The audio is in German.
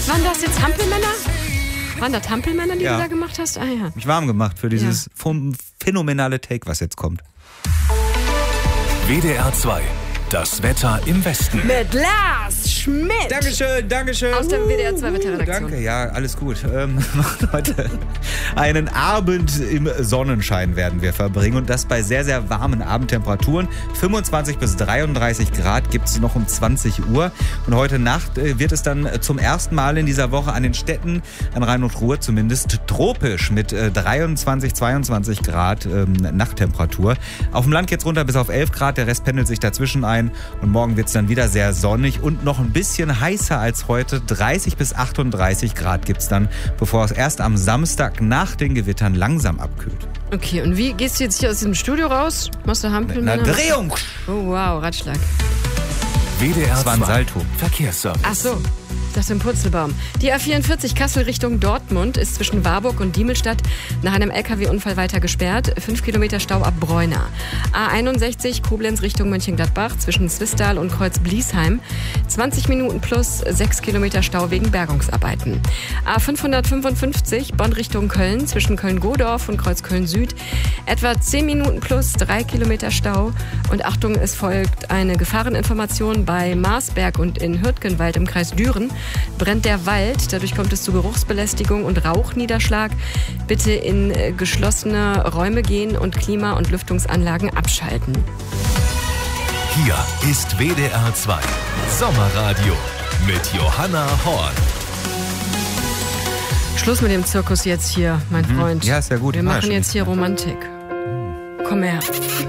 waren das jetzt Hampelmänner? Waren das Hampelmänner, die du da gemacht hast? Ah ja. Mich warm gemacht für dieses phänomenale Take, was jetzt kommt. WDR 2. Das Wetter im Westen. Mit Lars Schmidt. Dankeschön. Aus der WDR 2 Wetterredaktion. Danke, ja, alles gut. Heute einen Abend im Sonnenschein werden wir verbringen und das bei sehr, sehr warmen Abendtemperaturen. 25 bis 33 Grad gibt es noch um 20 Uhr. Und heute Nacht wird es dann zum ersten Mal in dieser Woche an den Städten, an Rhein und Ruhr zumindest, tropisch mit 23, 22 Grad Nachttemperatur. Auf dem Land geht's runter bis auf 11 Grad, der Rest pendelt sich dazwischen ein. Und morgen wird es dann wieder sehr sonnig und noch ein bisschen heißer als heute. 30 bis 38 Grad gibt es dann, bevor es erst am Samstag nach den Gewittern langsam abkühlt. Okay, und wie gehst du jetzt hier aus dem Studio raus? Machst du Hampelmänner? Na, Drehung! Oh wow, Ratschlag. WDR Das war ein 2. Salto. Verkehrsservice. Ach so. Das ist ein Purzelbaum. Die A44 Kassel Richtung Dortmund ist zwischen Warburg und Diemelstadt nach einem LKW-Unfall weiter gesperrt. 5 Kilometer Stau ab Bräuna. A61 Koblenz Richtung Mönchengladbach zwischen Zwistal und Kreuz-Bliesheim. 20 Minuten plus 6 Kilometer Stau wegen Bergungsarbeiten. A555 Bonn Richtung Köln zwischen Köln-Godorf und Kreuz-Köln-Süd. Etwa 10 Minuten plus 3 Kilometer Stau. Und Achtung, es folgt eine Gefahreninformation bei Marsberg und in Hürtgenwald im Kreis Düren. Brennt der Wald, dadurch kommt es zu Geruchsbelästigung und Rauchniederschlag. Bitte in geschlossene Räume gehen und Klima- und Lüftungsanlagen abschalten. Hier ist WDR 2. Sommerradio mit Johanna Horn. Schluss mit dem Zirkus jetzt hier, mein Freund. Ja, ist ja gut. Wir machen jetzt hier Romantik. Komm her.